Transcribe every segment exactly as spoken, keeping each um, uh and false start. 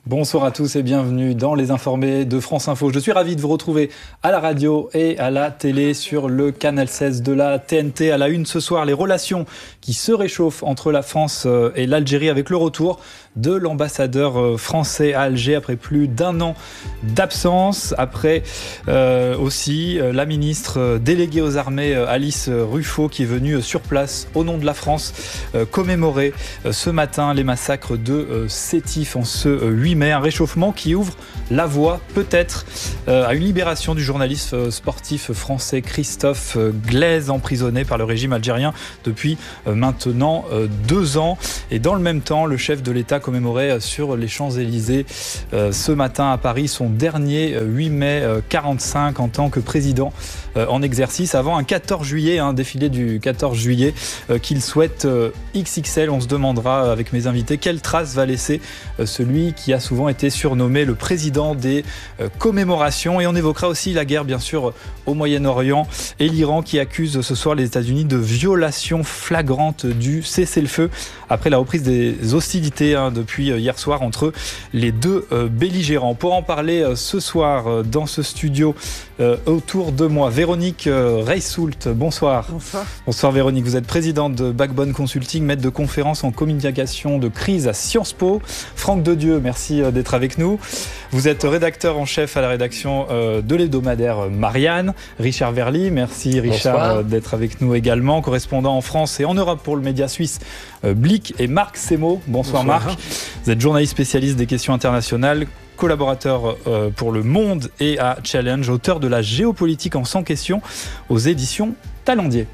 Bonsoir à tous et bienvenue dans Les Informés de France Info. Je suis ravi de vous retrouver à la radio et à la télé sur le canal seize de la T N T. À la une ce soir, les relations qui se réchauffent entre la France et l'Algérie avec le retour de l'ambassadeur français à Alger après plus d'un an d'absence. Après euh, aussi euh, la ministre déléguée aux armées Alice Ruffo qui est venue sur place au nom de la France euh, commémorer euh, ce matin les massacres de euh, Sétif en ce euh, huit mai. Un réchauffement qui ouvre la voie peut-être euh, à une libération du journaliste euh, sportif français Christophe euh, Glaise, emprisonné par le régime algérien depuis euh, maintenant euh, deux ans. Et dans le même temps, le chef de l'État commémorait sur les Champs-Élysées euh, ce matin à Paris son dernier euh, huit mai euh, quarante-cinq en tant que président euh, en exercice avant un quatorze juillet, un défilé du quatorze juillet euh, qu'il souhaite euh, X X L. On se demandera avec mes invités quelle trace va laisser euh, celui qui a souvent été surnommé le président des euh, commémorations. Et on évoquera aussi la guerre bien sûr au Moyen-Orient et l'Iran qui accuse ce soir les États-Unis de violation flagrante du cessez-le-feu après la reprise des hostilités hein, depuis hier soir entre les deux euh, belligérants. Pour en parler euh, ce soir euh, dans ce studio euh, autour de moi, Véronique euh, Reissoult, bonsoir. Bonsoir. Bonsoir Véronique, vous êtes présidente de Backbone Consulting, maître de conférences en communication de crise à Sciences Po. Franck Dedieu, merci euh, d'être avec nous. Vous êtes rédacteur en chef à la rédaction euh, de l'hebdomadaire Marianne. Richard Verly, merci Richard euh, d'être avec nous également, correspondant en France et en Europe pour le média suisse euh, Blick. Et Marc Semo, bonsoir, bonsoir Marc. Vous êtes journaliste spécialiste des questions internationales, collaborateur euh, pour Le Monde et à Challenge, auteur de la géopolitique en cent questions aux éditions Talendier.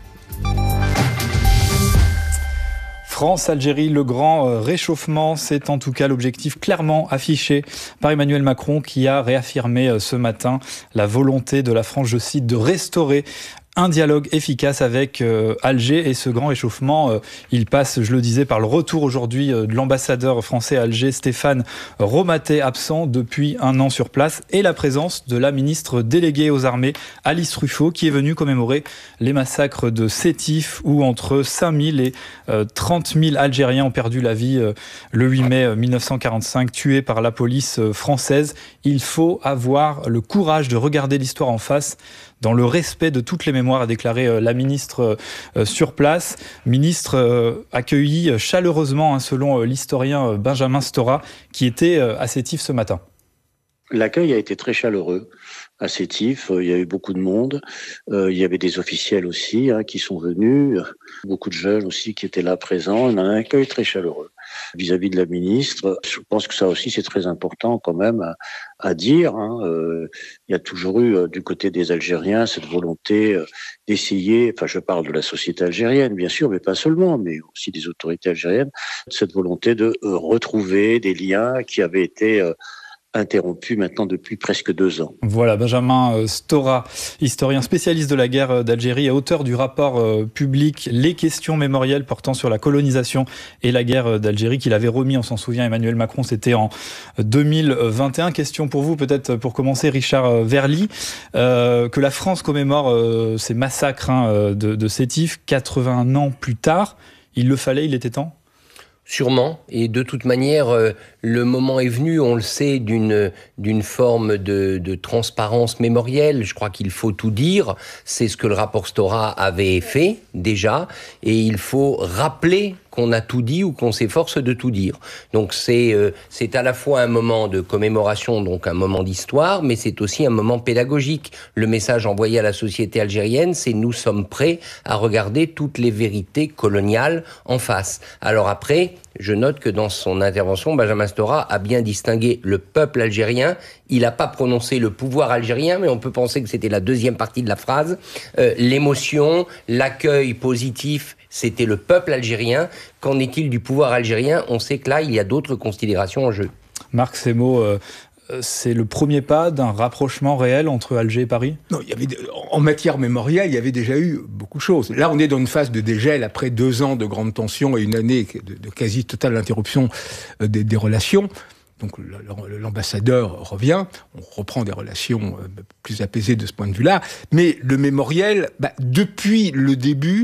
France-Algérie, le grand réchauffement, c'est en tout cas l'objectif clairement affiché par Emmanuel Macron qui a réaffirmé ce matin la volonté de la France, je cite, de restaurer un dialogue efficace avec euh, Alger. Et ce grand réchauffement, euh, il passe, je le disais, par le retour aujourd'hui euh, de l'ambassadeur français à Alger, Stéphane Romaté, absent depuis un an sur place, et la présence de la ministre déléguée aux armées, Alice Ruffo, qui est venue commémorer les massacres de Sétif, où entre cinq mille et euh, trente mille Algériens ont perdu la vie euh, le huit mai mille neuf cent quarante-cinq, tués par la police euh, française. Il faut avoir le courage de regarder l'histoire en face, dans le respect de toutes les mémoires, a déclaré euh, la ministre euh, sur place. Ministre euh, accueillie chaleureusement, hein, selon euh, l'historien euh, Benjamin Stora, qui était euh, à Sétif ce matin. L'accueil a été très chaleureux à Sétif. Il y a eu beaucoup de monde. Euh, il y avait des officiels aussi hein, qui sont venus. Beaucoup de jeunes aussi qui étaient là présents. On a un accueil très chaleureux vis-à-vis de la ministre. Je pense que ça aussi, c'est très important quand même à, à dire. Hein. Euh, il y a toujours eu euh, du côté des Algériens cette volonté euh, d'essayer, enfin je parle de la société algérienne bien sûr, mais pas seulement, mais aussi des autorités algériennes, cette volonté de euh, retrouver des liens qui avaient été euh, interrompu maintenant depuis presque deux ans. Voilà, Benjamin Stora, historien spécialiste de la guerre d'Algérie et auteur du rapport euh, public Les questions mémorielles portant sur la colonisation et la guerre d'Algérie qu'il avait remis, on s'en souvient, Emmanuel Macron, c'était en deux mille vingt et un. Question pour vous, peut-être pour commencer, Richard Verly, euh, que la France commémore euh, ces massacres hein, de, de Sétif quatre-vingts ans plus tard. Il le fallait, il était temps ? Sûrement, et de toute manière, euh, le moment est venu, on le sait, d'une d'une forme de, de transparence mémorielle. Je crois qu'il faut tout dire, c'est ce que le rapport Stora avait fait déjà, et il faut rappeler qu'on a tout dit ou qu'on s'efforce de tout dire. Donc c'est euh, c'est à la fois un moment de commémoration, donc un moment d'histoire, mais c'est aussi un moment pédagogique. Le message envoyé à la société algérienne, c'est nous sommes prêts à regarder toutes les vérités coloniales en face. Alors après, je note que dans son intervention, Benjamin Stora a bien distingué le peuple algérien. Il n'a pas prononcé le pouvoir algérien, mais on peut penser que c'était la deuxième partie de la phrase. Euh, l'émotion, l'accueil positif, c'était le peuple algérien. Qu'en est-il du pouvoir algérien ? On sait que là, il y a d'autres considérations en jeu. Marc Semo, euh, c'est le premier pas d'un rapprochement réel entre Alger et Paris ? Non, il y avait, en matière mémorielle, il y avait déjà eu beaucoup de choses. Là, on est dans une phase de dégel après deux ans de grandes tensions et une année de, de quasi totale interruption des, des relations. Donc l'ambassadeur revient, on reprend des relations plus apaisées de ce point de vue-là. Mais le mémoriel, bah, depuis le début,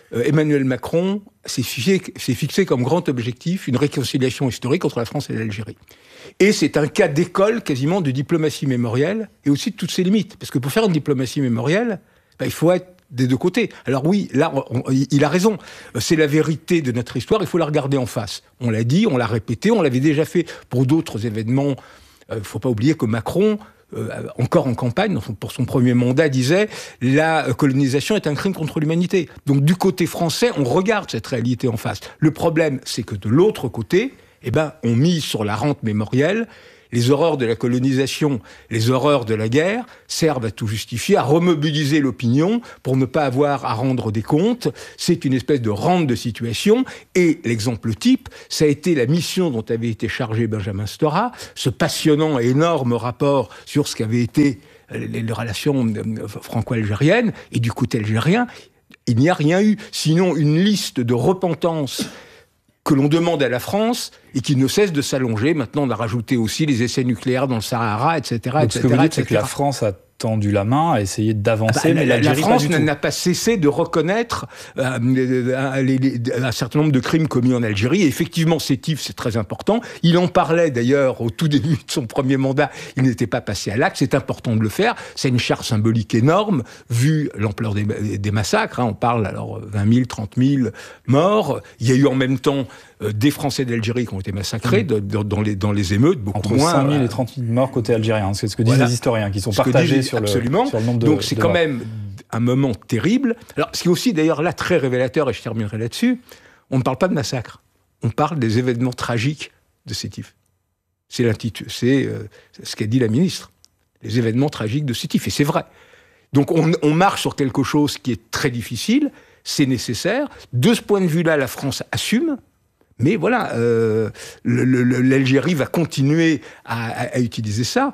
euh, Emmanuel Macron s'est fixé, s'est fixé comme grand objectif une réconciliation historique entre la France et l'Algérie. Et c'est un cas d'école quasiment de diplomatie mémorielle et aussi de toutes ses limites. Parce que pour faire une diplomatie mémorielle, ben, il faut être des deux côtés. Alors oui, là, on, il a raison. C'est la vérité de notre histoire, il faut la regarder en face. On l'a dit, on l'a répété, on l'avait déjà fait pour d'autres événements. Il euh, ne faut pas oublier que Macron, euh, encore en campagne, pour son premier mandat, disait « la colonisation est un crime contre l'humanité ». Donc du côté français, on regarde cette réalité en face. Le problème, c'est que de l'autre côté, eh ben, on mise sur la rente mémorielle. Les horreurs de la colonisation, les horreurs de la guerre servent à tout justifier, à remobiliser l'opinion pour ne pas avoir à rendre des comptes. C'est une espèce de rente de situation. Et l'exemple type, ça a été la mission dont avait été chargé Benjamin Stora, ce passionnant et énorme rapport sur ce qu'avaient été les, les relations franco-algériennes. Et du côté algérien, il n'y a rien eu, sinon une liste de repentance que l'on demande à la France et qui ne cesse de s'allonger. Maintenant, on a rajouté aussi les essais nucléaires dans le Sahara, et cetera. Donc, et cetera, ce que vous dites, c'est que la France a tendu la main, a essayé d'avancer, bah, mais la, l'Algérie la France pas du tout. n'a pas cessé de reconnaître euh, les, les, un certain nombre de crimes commis en Algérie. Et effectivement, Sétif, c'est très important. Il en parlait d'ailleurs au tout début de son premier mandat. Il n'était pas passé à l'acte. C'est important de le faire. C'est une charge symbolique énorme, vu l'ampleur des, des massacres. Hein. On parle alors vingt mille, trente mille morts. Il y a eu en même temps euh, des Français d'Algérie qui ont été massacrés mmh. de, de, dans, les, dans les émeutes. Beaucoup Entre moins, cinq mille et trente mille morts côté algérien. C'est ce que disent voilà. les historiens, qui sont ce partagés sur le, sur le nombre de... Donc c'est de quand morts. même un moment terrible. Alors ce qui est aussi d'ailleurs là très révélateur, et je terminerai là-dessus, on ne parle pas de massacre. On parle des événements tragiques de Sétif. C'est l'intitulé, c'est euh, ce qu'a dit la ministre. Les événements tragiques de Sétif. Et c'est vrai. Donc on, on marche sur quelque chose qui est très difficile, c'est nécessaire. De ce point de vue-là, la France assume. Mais voilà, euh, le, le, l'Algérie va continuer à, à, à utiliser ça.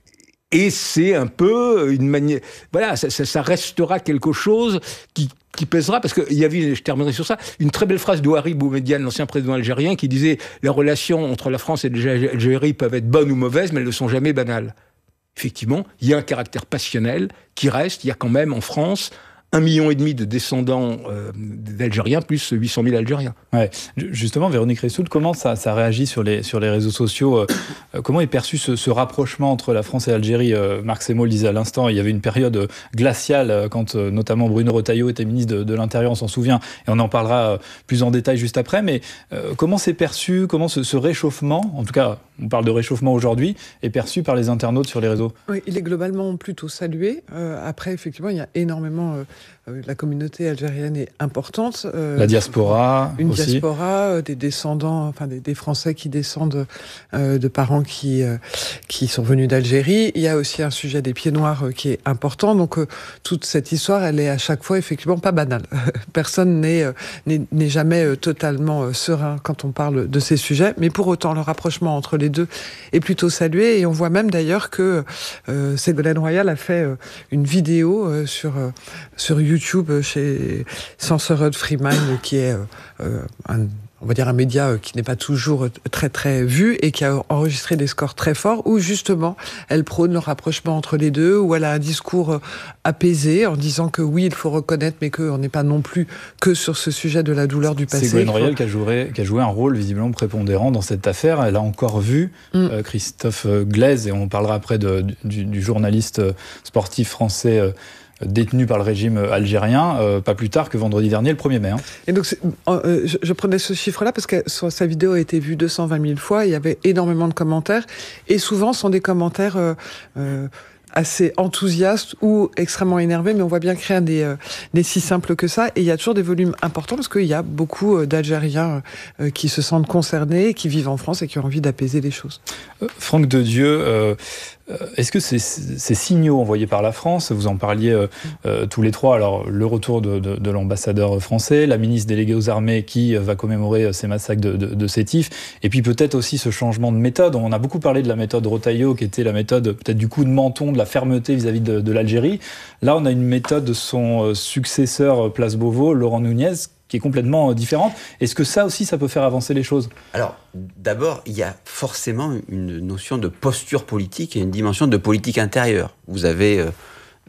Et c'est un peu une manière... Voilà, ça, ça, ça restera quelque chose qui, qui pèsera, parce qu'il y avait, je terminerai sur ça, une très belle phrase d'Ouari Boumedienne, l'ancien président algérien, qui disait « Les relations entre la France et l'Algérie peuvent être bonnes ou mauvaises, mais elles ne sont jamais banales. » Effectivement, il y a un caractère passionnel qui reste. Il y a quand même en France un million et demi de descendants euh, d'Algériens, plus huit cent mille Algériens. Ouais. Justement, Véronique Ressoud, comment ça, ça réagit sur les, sur les réseaux sociaux euh, Comment est perçu ce, ce rapprochement entre la France et l'Algérie euh, Marc Seymour le disait à l'instant, il y avait une période glaciale euh, quand euh, notamment Bruno Retailleau était ministre de, de l'Intérieur, on s'en souvient, et on en parlera euh, plus en détail juste après, mais euh, comment c'est perçu, comment ce, ce réchauffement, en tout cas on parle de réchauffement aujourd'hui, est perçu par les internautes sur les réseaux? Oui, il est globalement plutôt salué. Euh, après, effectivement, il y a énormément... Euh, la communauté algérienne est importante. Euh, la diaspora Une aussi. diaspora, euh, des descendants, enfin des, des Français qui descendent euh, de parents qui euh, qui sont venus d'Algérie. Il y a aussi un sujet des pieds noirs euh, qui est important. Donc euh, toute cette histoire, elle est à chaque fois effectivement pas banale. Personne n'est euh, n'est, n'est jamais euh, totalement euh, serein quand on parle de ces sujets. Mais pour autant, le rapprochement entre les deux est plutôt salué. Et on voit même d'ailleurs que euh, Ségolène Royal a fait euh, une vidéo euh, sur euh, sur YouTube chez Censored Freeman, qui est euh, un, on va dire un média qui n'est pas toujours très très vu et qui a enregistré des scores très forts, où justement elle prône le rapprochement entre les deux, où elle a un discours apaisé en disant que oui, il faut reconnaître, mais qu'on n'est pas non plus que sur ce sujet de la douleur du passé. Ségolène Royal qui a joué, qui a joué un rôle visiblement prépondérant dans cette affaire. Elle a encore vu mm. euh, Christophe Glaise, et on parlera après de, du, du journaliste sportif français euh, détenu par le régime algérien, euh, pas plus tard que vendredi dernier, le premier mai. Hein. Et donc, euh, je, je prenais ce chiffre-là parce que sa vidéo a été vue deux cent vingt mille fois, il y avait énormément de commentaires, et souvent, ce sont des commentaires... Euh, euh, assez enthousiaste ou extrêmement énervé, mais on voit bien que rien n'est, euh, n'est si simple que ça. Et il y a toujours des volumes importants parce qu'il y a beaucoup euh, d'Algériens euh, qui se sentent concernés, qui vivent en France et qui ont envie d'apaiser les choses. Euh, Franck Dedieu, euh, est-ce que ces, ces signaux envoyés par la France, vous en parliez euh, euh, tous les trois, alors le retour de, de, de l'ambassadeur français, la ministre déléguée aux armées qui va commémorer ces massacres de, de, de Sétif, et puis peut-être aussi ce changement de méthode. On a beaucoup parlé de la méthode Retailleau, qui était la méthode peut-être du coup de menton, de la fermeté vis-à-vis de, de l'Algérie. Là, on a une méthode de son successeur Place Beauvau, Laurent Nunez, qui est complètement différente. Est-ce que ça aussi, ça peut faire avancer les choses ? Alors, d'abord, il y a forcément une notion de posture politique et une dimension de politique intérieure. Vous avez euh,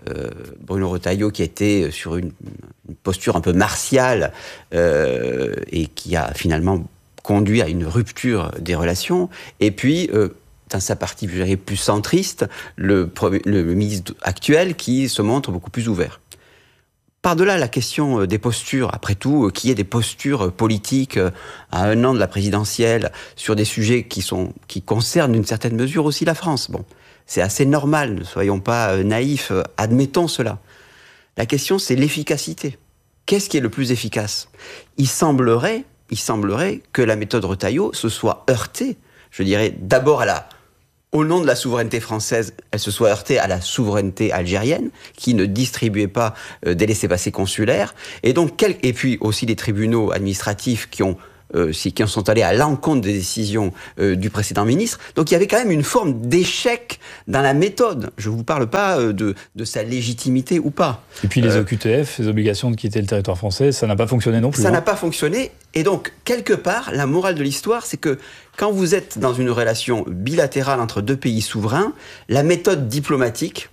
euh, Bruno Retailleau qui était sur une, une posture un peu martiale euh, et qui a finalement conduit à une rupture des relations. Et puis, euh, dans sa partie, je dirais, plus centriste, le, le, le ministre actuel qui se montre beaucoup plus ouvert. Par-delà la question des postures, après tout, qu'il y ait des postures politiques à un an de la présidentielle sur des sujets qui, sont, qui concernent d'une certaine mesure aussi la France. Bon, c'est assez normal, ne soyons pas naïfs, admettons cela. La question, c'est l'efficacité. Qu'est-ce qui est le plus efficace ? Il semblerait, il semblerait que la méthode Retailleau se soit heurtée, je dirais, d'abord à la... Au nom de la souveraineté française, elle se soit heurtée à la souveraineté algérienne, qui ne distribuait pas euh, des laissez-passer consulaires. Et donc, quel... et puis aussi les tribunaux administratifs qui ont euh, qui en sont allés à l'encontre des décisions euh, du précédent ministre. Donc, il y avait quand même une forme d'échec dans la méthode. Je ne vous parle pas euh, de, de sa légitimité ou pas. Et puis les euh, O Q T F, les obligations de quitter le territoire français, ça n'a pas fonctionné non plus. Ça hein. n'a pas fonctionné. Et donc, quelque part, la morale de l'histoire, c'est que quand vous êtes dans une relation bilatérale entre deux pays souverains, la méthode diplomatique,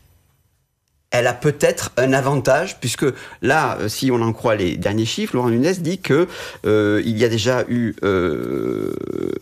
elle a peut-être un avantage, puisque là, si on en croit les derniers chiffres, Laurent Nunez dit que euh, il y a déjà eu euh,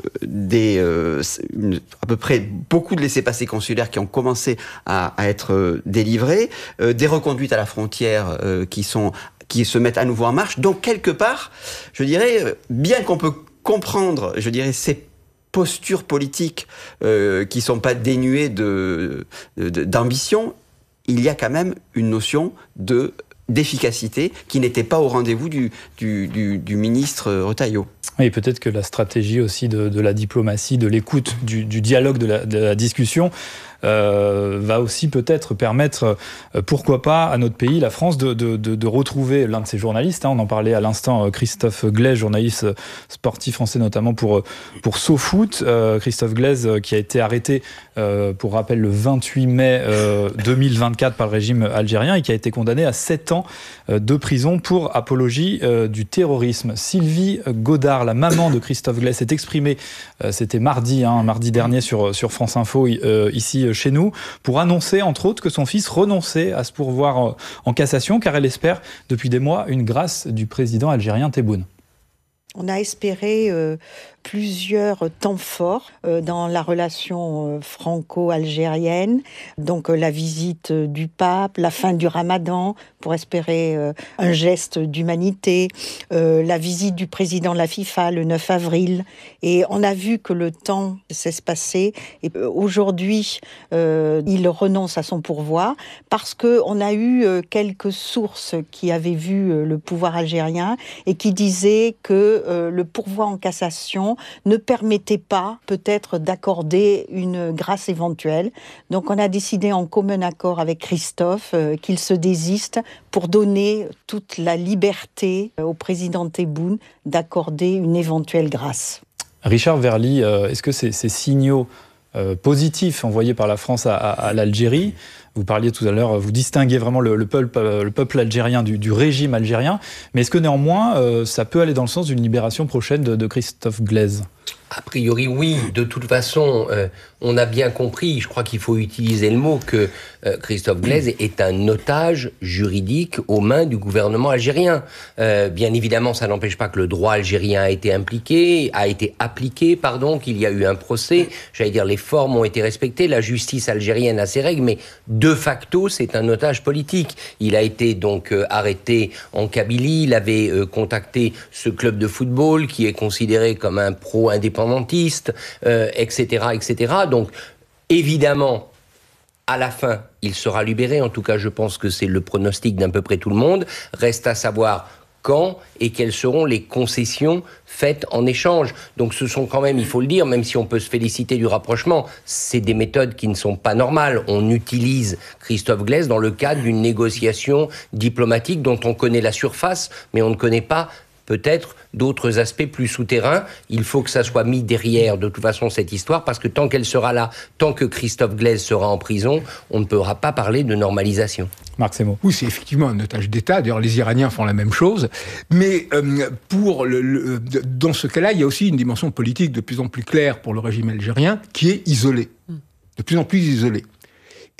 des, euh, une, à peu près beaucoup de laissez-passer consulaires qui ont commencé à, à être euh, délivrés, euh, des reconduites à la frontière euh, qui sont qui se mettent à nouveau en marche. Donc, quelque part, je dirais, bien qu'on peut comprendre, je dirais, ces postures politiques euh, qui ne sont pas dénuées de, de, d'ambition, il y a quand même une notion de, d'efficacité qui n'était pas au rendez-vous du, du, du, du ministre Retailleau. Oui, peut-être que la stratégie aussi de, de la diplomatie, de l'écoute, du, du dialogue, de la, de la discussion, euh, va aussi peut-être permettre, euh, pourquoi pas, à notre pays, la France, de, de, de, de retrouver l'un de ses journalistes. Hein, on en parlait à l'instant, Christophe Glaise, journaliste sportif français notamment pour, pour SoFoot. Euh, Christophe Glaise qui a été arrêté, euh, pour rappel, le vingt-huit mai euh, deux mille vingt-quatre par le régime algérien et qui a été condamné à sept ans de prison pour apologie euh, du terrorisme. Sylvie Godard, la maman de Christophe Glaise, s'est exprimée, euh, c'était mardi, hein, mardi dernier sur, sur France Info, euh, ici chez nous, pour annoncer, entre autres, que son fils renonçait à se pourvoir en cassation, car elle espère, depuis des mois, une grâce du président algérien Tebboune. On a espéré euh, plusieurs temps forts euh, dans la relation euh, franco-algérienne, donc euh, la visite euh, du pape, la fin du ramadan, pour espérer euh, un geste d'humanité, euh, la visite du président de la FIFA le neuf avril, et on a vu que le temps s'espaçait, et euh, aujourd'hui euh, il renonce à son pourvoi, parce qu'on a eu euh, quelques sources qui avaient vu euh, le pouvoir algérien, et qui disaient que euh, le pourvoi en cassation ne permettait pas peut-être d'accorder une grâce éventuelle. Donc on a décidé en commun accord avec Christophe euh, qu'il se désiste pour donner toute la liberté au président Tebboune d'accorder une éventuelle grâce. Richard Verly, euh, est-ce que ces, ces signaux euh, positifs envoyés par la France à, à, à l'Algérie, vous parliez tout à l'heure, vous distinguez vraiment le, le, peuple, le peuple algérien du, du régime algérien, mais est-ce que néanmoins euh, ça peut aller dans le sens d'une libération prochaine de, de Christophe Glaise ? A priori, oui. De toute façon, euh, on a bien compris, je crois qu'il faut utiliser le mot, que euh, Christophe Glaise est un otage juridique aux mains du gouvernement algérien. Euh, bien évidemment, ça n'empêche pas que le droit algérien a été impliqué, a été appliqué, pardon, qu'il y a eu un procès. J'allais dire, les formes ont été respectées, la justice algérienne a ses règles, mais de facto, c'est un otage politique. Il a été donc euh, arrêté en Kabylie, il avait euh, contacté ce club de football qui est considéré comme un pro-indépendantiste, euh, et cetera, et cetera. Donc, évidemment, à la fin, il sera libéré. En tout cas, je pense que c'est le pronostic d'à peu près tout le monde. Reste à savoir quand et quelles seront les concessions faites en échange. Donc ce sont quand même, il faut le dire, même si on peut se féliciter du rapprochement, c'est des méthodes qui ne sont pas normales. On utilise Christophe Glaise dans le cadre d'une négociation diplomatique dont on connaît la surface, mais on ne connaît pas peut-être d'autres aspects plus souterrains. Il faut que ça soit mis derrière, de toute façon, cette histoire, parce que tant qu'elle sera là, tant que Christophe Glaise sera en prison, on ne pourra pas parler de normalisation. Marc Semo. Oui, c'est effectivement un otage d'État. D'ailleurs, les Iraniens font la même chose. Mais euh, pour le, le, dans ce cas-là, il y a aussi une dimension politique de plus en plus claire pour le régime algérien, qui est isolé, de plus en plus isolé. Et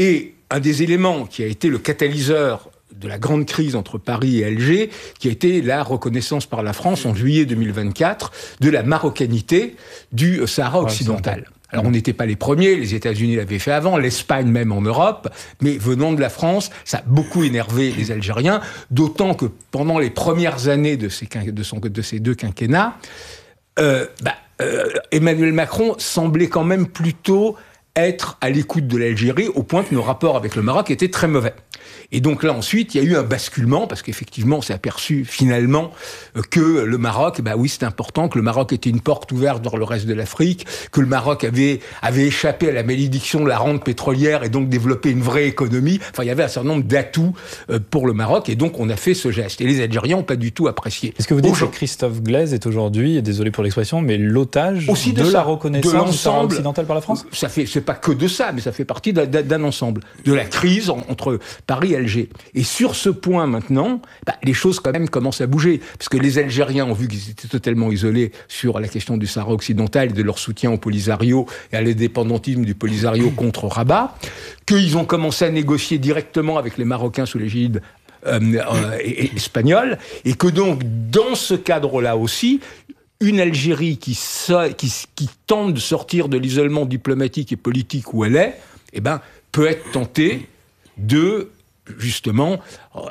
un des éléments qui a été le catalyseur de la grande crise entre Paris et Alger, qui a été la reconnaissance par la France en juillet deux mille vingt-quatre de la marocanité du Sahara occidental. Alors, on n'était pas les premiers, les États-Unis l'avaient fait avant, l'Espagne même en Europe, mais venant de la France, ça a beaucoup énervé les Algériens, d'autant que pendant les premières années de ces, de son, de ces deux quinquennats, euh, bah, euh, Emmanuel Macron semblait quand même plutôt être à l'écoute de l'Algérie, au point que nos rapports avec le Maroc étaient très mauvais. Et donc là, ensuite, il y a eu un basculement, parce qu'effectivement, on s'est aperçu finalement que le Maroc, bah oui, c'est important, que le Maroc était une porte ouverte vers le reste de l'Afrique, que le Maroc avait, avait échappé à la malédiction de la rente pétrolière et donc développé une vraie économie. Enfin, il y avait un certain nombre d'atouts pour le Maroc, et donc on a fait ce geste. Et les Algériens n'ont pas du tout apprécié. Est-ce que vous dites que Christophe Glaise est aujourd'hui, désolé pour l'expression, mais l'otage aussi de, de ça, la reconnaissance de du Sahara occidental par la France ? Ça fait, c'est pas que de ça, mais ça fait partie d'un, d'un ensemble. De la crise entre Paris et Alger. Et sur ce point maintenant, bah, les choses quand même commencent à bouger, parce que les Algériens ont vu qu'ils étaient totalement isolés sur la question du Sahara occidental et de leur soutien au Polisario et à l'indépendantisme du Polisario contre Rabat, qu'ils ont commencé à négocier directement avec les Marocains sous l'égide euh, euh, espagnole, et que donc, dans ce cadre-là aussi, une Algérie qui, so- qui, qui tente de sortir de l'isolement diplomatique et politique où elle est, eh ben, peut être tentée de, justement,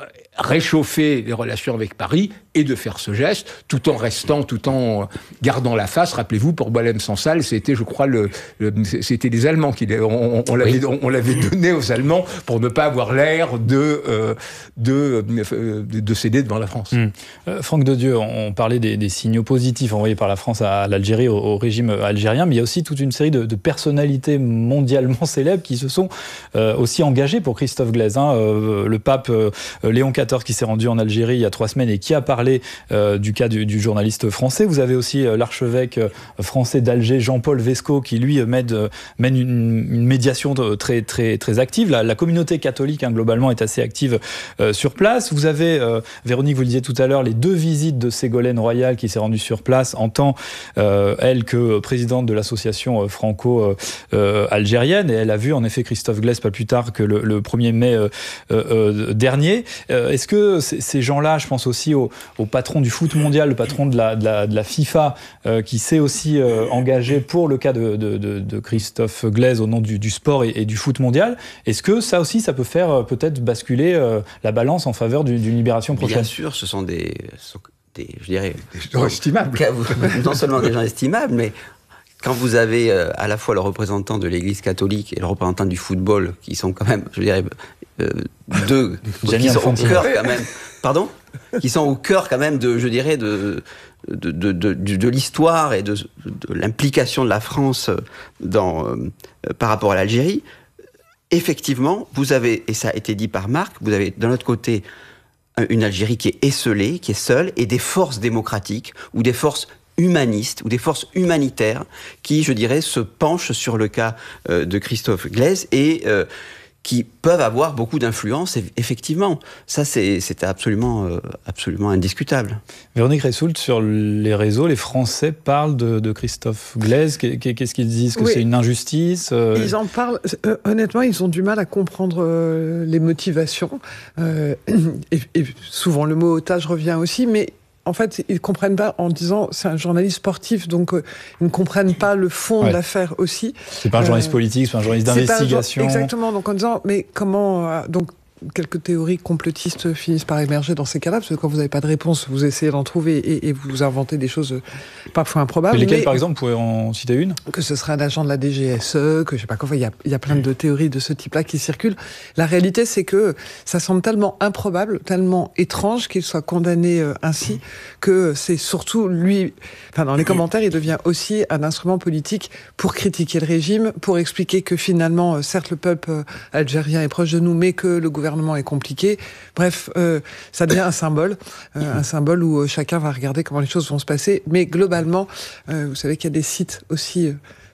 réchauffer les relations avec Paris et de faire ce geste, tout en restant, tout en gardant la face. Rappelez-vous, pour Boualem Sansal, c'était, je crois, le, le, c'était les Allemands qui on, on, l'avait, on, on l'avait donné aux Allemands pour ne pas avoir l'air de, euh, de, de, de céder devant la France. Mmh. Euh, Franck Dedieu, on parlait des, des signaux positifs envoyés par la France à l'Algérie, au, au régime algérien, mais il y a aussi toute une série de, de personnalités mondialement célèbres qui se sont euh, aussi engagées pour Christophe Glaise. Hein. Euh, le pape euh, Léon quatorze qui s'est rendu en Algérie il y a trois semaines et qui a parlé Euh, du cas du, du journaliste français. Vous avez aussi euh, l'archevêque euh, français d'Alger, Jean-Paul Vesco, qui lui mène, euh, mène une, une médiation de, très, très, très active. La, la communauté catholique, hein, globalement, est assez active euh, sur place. Vous avez, euh, Véronique, vous le disiez tout à l'heure, les deux visites de Ségolène Royal qui s'est rendue sur place en tant, euh, elle, que présidente de l'association euh, franco-algérienne. Euh, et elle a vu, en effet, Christophe Glaise pas plus tard que le, le premier mai euh, euh, dernier. Euh, est-ce que c- ces gens-là, je pense aussi au au patron du foot mondial, le patron de la, de la, de la FIFA, euh, qui s'est aussi euh, engagé pour le cas de, de, de, de Christophe Glaise au nom du, du sport et, et du foot mondial. Est-ce que ça aussi, ça peut faire euh, peut-être basculer euh, la balance en faveur du, d'une libération prochaine ? Bien sûr, ce sont des, ce sont des je dirais, des gens estimables. Non seulement des gens estimables, mais quand vous avez euh, à la fois le représentant de l'Église catholique et le représentant du football, qui sont quand même, je dirais, euh, deux, qui sont au cœur quand même, pardon, qui sont au cœur quand même de, je dirais, de de, de, de, de, de l'histoire et de, de l'implication de la France dans, euh, par rapport à l'Algérie. Effectivement, vous avez, et ça a été dit par Marc, vous avez d'un autre côté une Algérie qui est esseulée, qui est seule, et des forces démocratiques ou des forces humanistes ou des forces humanitaires qui, je dirais, se penchent sur le cas euh, de Christophe Glaise et euh, qui peuvent avoir beaucoup d'influence, effectivement. Ça, c'est, c'est absolument, euh, absolument indiscutable. Véronique Ressoult, sur les réseaux, les Français parlent de, de Christophe Glaise. Qu'est-ce qu'ils disent ? Que oui. C'est une injustice ? euh... Ils en parlent. Euh, honnêtement, ils ont du mal à comprendre euh, les motivations. Euh, et, et souvent, le mot otage revient aussi, mais en fait, ils ne comprennent pas en disant c'est un journaliste sportif, donc euh, ils ne comprennent pas le fond ouais. de l'affaire aussi. C'est pas un journaliste euh, politique, c'est pas un journaliste d'investigation. Un, exactement. Donc en disant mais comment euh, donc quelques théories complotistes finissent par émerger dans ces cas-là, parce que quand vous n'avez pas de réponse, vous essayez d'en trouver et, et vous inventez des choses parfois improbables. Mais lesquelles, mais, par exemple, vous pouvez en citer une ? Que ce serait un agent de la D G S E, que je sais pas quoi. Il y a, il y a plein de théories de ce type-là qui circulent. La réalité, c'est que ça semble tellement improbable, tellement étrange qu'il soit condamné euh, ainsi, que c'est surtout lui. Enfin, dans les commentaires, il devient aussi un instrument politique pour critiquer le régime, pour expliquer que finalement, certes, le peuple algérien est proche de nous, mais que le gouvernement est compliqué. Bref, euh, ça devient un symbole, euh, un symbole où euh, chacun va regarder comment les choses vont se passer. Mais globalement, euh, vous savez qu'il y a des sites aussi euh,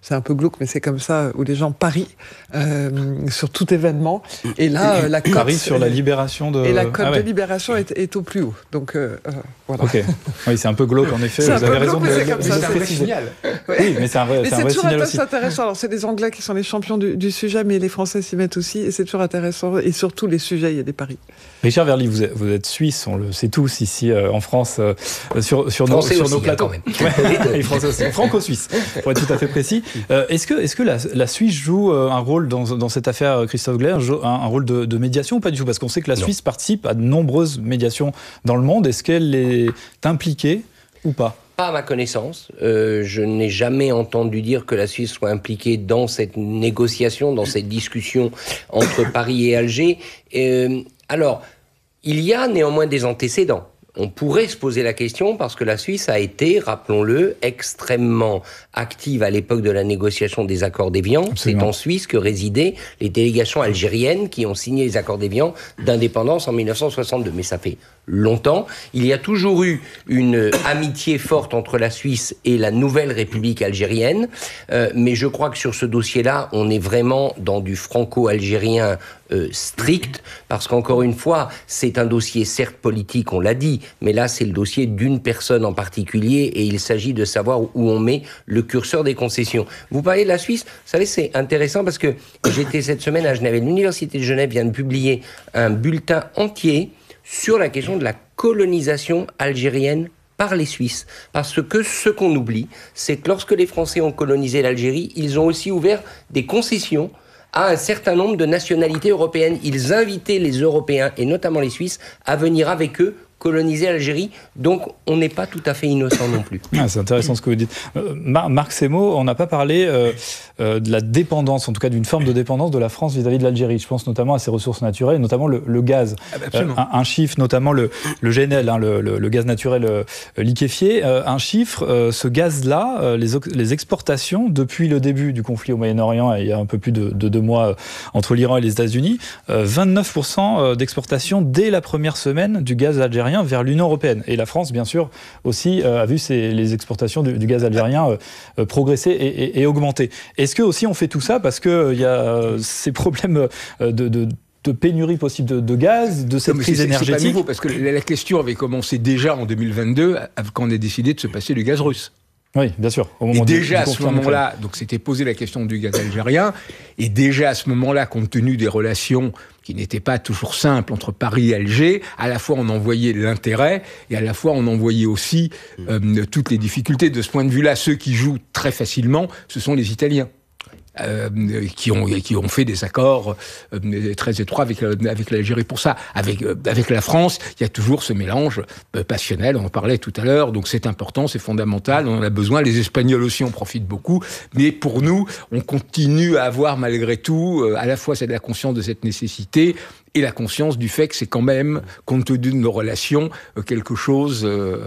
c'est un peu glauque, mais c'est comme ça, où les gens parient euh, sur tout événement. Et là, euh, la cote... Paris sur la libération de... Et la cote ah ouais. de libération est, est au plus haut. Donc, euh, euh, voilà. Ok. Oui, c'est un peu glauque, en effet. C'est Vous un avez peu raison glauque, de mais c'est le comme ça, de c'est le un préciser. Signal. Oui, mais c'est un vrai, Mais c'est un c'est vrai toujours signal aussi. intéressant. Alors, c'est les Anglais qui sont les champions du, du sujet, mais les Français s'y mettent aussi. Et c'est toujours intéressant. Et surtout, les sujets, il y a des paris. Richard Verly, vous êtes, vous êtes suisse, on le sait tous ici euh, en France, euh, sur, sur, nos, Français sur aussi, nos plateaux. quand même. Ouais, et français aussi. Franco-suisse, pour être tout à fait précis. Euh, est-ce que, est-ce que la, la Suisse joue euh, un rôle dans, dans cette affaire, Christophe Glaire, un, un rôle de, de médiation ou pas du tout? Parce qu'on sait que la Non. Suisse participe à de nombreuses médiations dans le monde. Est-ce qu'elle est impliquée ou pas? Pas à ma connaissance. Euh, je n'ai jamais entendu dire que la Suisse soit impliquée dans cette négociation, dans cette discussion entre Paris et Alger. Euh, alors, il y a néanmoins des antécédents. On pourrait se poser la question parce que la Suisse a été, rappelons-le, extrêmement active à l'époque de la négociation des accords d'Évian. C'est en Suisse que résidaient les délégations algériennes qui ont signé les accords d'Évian d'indépendance en mille neuf cent soixante-deux. Mais ça fait longtemps. Il y a toujours eu une amitié forte entre la Suisse et la nouvelle République algérienne. Euh, mais je crois que sur ce dossier-là, on est vraiment dans du franco-algérien euh, strict, parce qu'encore une fois, c'est un dossier certes politique, on l'a dit, mais là, c'est le dossier d'une personne en particulier et il s'agit de savoir où on met le curseur des concessions. Vous parlez de la Suisse, vous savez, c'est intéressant parce que j'étais cette semaine à Genève et l'Université de Genève vient de publier un bulletin entier sur la question de la colonisation algérienne par les Suisses. Parce que ce qu'on oublie, c'est que lorsque les Français ont colonisé l'Algérie, ils ont aussi ouvert des concessions à un certain nombre de nationalités européennes. Ils invitaient les Européens, et notamment les Suisses, à venir avec eux coloniser l'Algérie. Donc, on n'est pas tout à fait innocent non plus. Ah, c'est intéressant ce que vous dites. Euh, Mar- Marc Semo, on n'a pas parlé euh, euh, de la dépendance, en tout cas d'une forme de dépendance de la France vis-à-vis de l'Algérie. Je pense notamment à ses ressources naturelles, notamment le, le gaz. Ah bah absolument. Euh, un, un chiffre, notamment le, le G N L, hein, le, le, le gaz naturel euh, liquéfié. Euh, un chiffre, euh, ce gaz-là, euh, les, les exportations, depuis le début du conflit au Moyen-Orient, il y a un peu plus de, de deux mois euh, entre l'Iran et les États-Unis, euh, vingt-neuf pour cent d'exportation dès la première semaine du gaz algérien vers l'Union européenne. Et la France, bien sûr, aussi euh, a vu ses, les exportations du, du gaz algérien euh, euh, progresser et, et, et augmenter. Est-ce que aussi on fait tout ça parce qu'il euh, y a euh, ces problèmes euh, de, de de pénurie possible de, de gaz, de cette non, crise c'est, énergétique? C'est pas nouveau, parce que la, la question avait commencé déjà en deux mille vingt-deux, quand on a décidé de se passer du gaz russe. Oui, bien sûr. Au moment et du, déjà du à ce moment-là, donc c'était posé la question du gaz algérien, et déjà à ce moment-là, compte tenu des relations qui n'étaient pas toujours simples entre Paris et Alger, à la fois on en voyait l'intérêt, et à la fois on en voyait aussi euh, toutes les difficultés. De ce point de vue-là, ceux qui jouent très facilement, ce sont les Italiens. Euh, qui ont qui ont fait des accords euh, très étroits avec avec l'Algérie pour ça. Avec euh, avec la France, il y a toujours ce mélange euh, passionnel. On en parlait tout à l'heure, donc c'est important, c'est fondamental. On en a besoin. Les Espagnols aussi en profitent beaucoup. Mais pour nous, on continue à avoir malgré tout, euh, à la fois c'est de la conscience de cette nécessité et la conscience du fait que c'est quand même, compte tenu de nos relations, euh, quelque chose. Euh,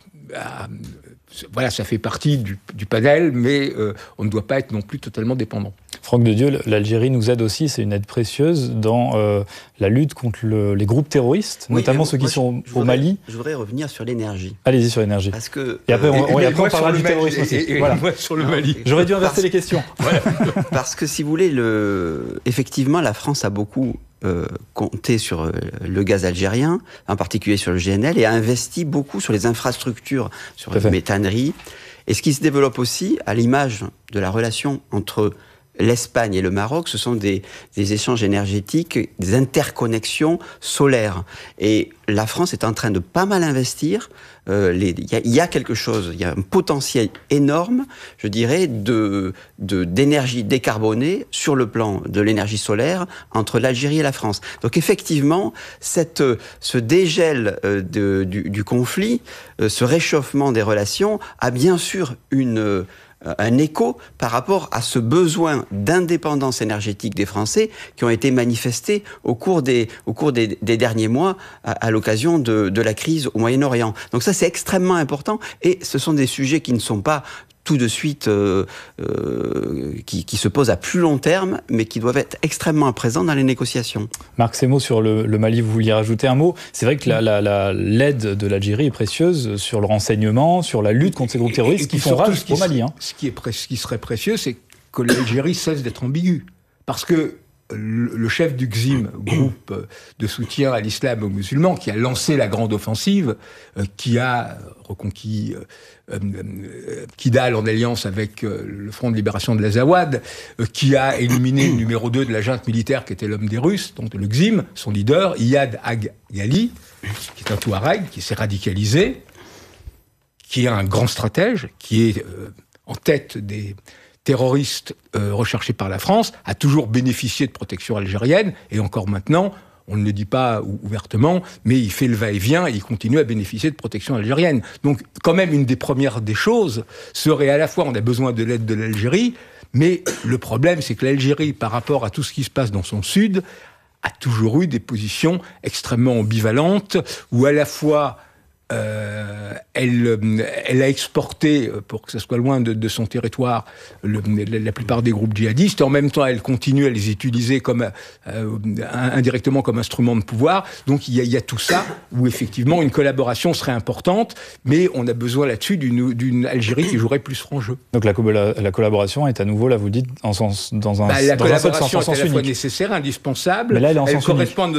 à, Voilà, ça fait partie du, du panel, mais euh, on ne doit pas être non plus totalement dépendant. Franck de Dieu, l'Algérie nous aide aussi, c'est une aide précieuse dans euh, la lutte contre le, les groupes terroristes, oui, notamment moi, ceux qui moi, sont je, je au voudrais, Mali. Je voudrais revenir sur l'énergie. Allez-y sur l'énergie. Parce que, et après, on, euh, on, et, et après, on parlera du terrorisme aussi. Et, et, voilà. moi sur le Mali. J'aurais dû inverser parce, les questions. Voilà. Parce que si vous voulez, le, effectivement, la France a beaucoup Euh, compté sur euh, le gaz algérien, en particulier sur le G N L, et a investi beaucoup sur les infrastructures, sur les méthaneries. Et ce qui se développe aussi, à l'image de la relation entre l'Espagne et le Maroc, ce sont des, des échanges énergétiques, des interconnexions solaires. Et la France est en train de pas mal investir. Euh, les, y a, y a quelque chose, il y a un potentiel énorme, je dirais, de, de, d'énergie décarbonée sur le plan de l'énergie solaire entre l'Algérie et la France. Donc effectivement, cette, ce dégel euh, de, du, du conflit, euh, ce réchauffement des relations a bien sûr une... Euh, un écho par rapport à ce besoin d'indépendance énergétique des Français qui ont été manifestés au cours des, au cours des, des derniers mois à, à l'occasion de, de la crise au Moyen-Orient. Donc ça, c'est extrêmement important et ce sont des sujets qui ne sont pas tout de suite, euh, euh, qui, qui se posent à plus long terme, mais qui doivent être extrêmement présents dans les négociations. Marc, ces mots sur le, le Mali, vous vouliez rajouter un mot. C'est vrai que la, la, la, l'aide de l'Algérie est précieuse sur le renseignement, sur la lutte contre ces groupes terroristes et, et qui font rage au Mali. Hein. Ce qui, est pré- ce qui serait précieux, c'est que l'Algérie cesse d'être ambiguë. Parce que le chef du G S I M, groupe de soutien à l'islam et aux musulmans, qui a lancé la grande offensive, euh, qui a reconquis euh, euh, Kidal en alliance avec euh, le Front de libération de l'Azawad, euh, qui a éliminé le numéro deux de la junte militaire, qui était l'homme des Russes, donc le G S I M, son leader, Iyad Ag Ghali, qui est un Touareg, qui s'est radicalisé, qui est un grand stratège, qui est euh, en tête des terroriste euh, recherché par la France, a toujours bénéficié de protection algérienne, et encore maintenant, on ne le dit pas ouvertement, mais il fait le va-et-vient et il continue à bénéficier de protection algérienne. Donc, quand même, une des premières des choses serait à la fois, on a besoin de l'aide de l'Algérie, mais le problème, c'est que l'Algérie, par rapport à tout ce qui se passe dans son sud, a toujours eu des positions extrêmement ambivalentes, où à la fois Euh, elle, elle a exporté, pour que ça soit loin de, de son territoire, le, la plupart des groupes djihadistes. En même temps, elle continue à les utiliser comme, euh, indirectement comme instrument de pouvoir. Donc il y, a, il y a tout ça où effectivement une collaboration serait importante, mais on a besoin là-dessus d'une, d'une Algérie qui jouerait plus franc jeu. Donc la, la collaboration est à nouveau, là vous dites, en sens, dans un, bah, la dans collaboration un seul sens, est à la fois unique. nécessaire, indispensable. Mais là, elle est en elle sens correspond unique.